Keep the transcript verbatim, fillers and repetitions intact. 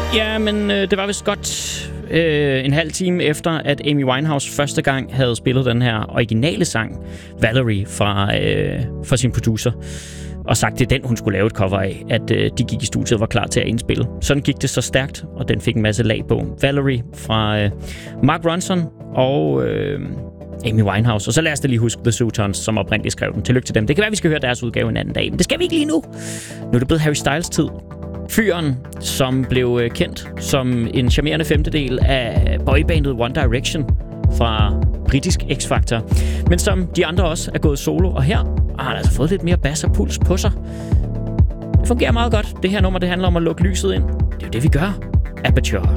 Ja, men øh, det var vist godt øh, en halv time efter, at Amy Winehouse første gang havde spillet den her originale sang, Valerie, fra, øh, fra sin producer, og sagt, det er den, hun skulle lave et cover af, at øh, de gik i studiet og var klar til at indspille. Sådan gik det så stærkt, og den fik en masse lag på. Valerie fra øh, Mark Ronson og øh, Amy Winehouse. Og så lad os da lige huske The Sutons, som oprindeligt skrev den. Tillykke til dem. Det kan være, vi skal høre deres udgave en anden dag, men det skal vi ikke lige nu. Nu er det blevet Harry Styles tid. Fyren, som blev øh, kendt som en charmerende femtedel af boybandet One Direction fra britisk X-Factor, men som de andre også er gået solo, og her har han altså fået lidt mere bass og puls på sig. Det fungerer meget godt. Det her nummer, det handler om at lukke lyset ind. Det er jo det, vi gør. Aperture.